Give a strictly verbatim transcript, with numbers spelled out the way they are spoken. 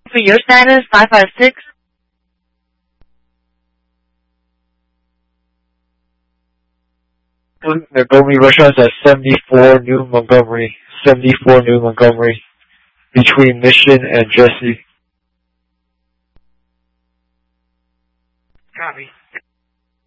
For your status, five five six. Montgomery, Russia's at seventy-four New Montgomery. seventy-four New Montgomery. Between Mission and Jesse. Copy.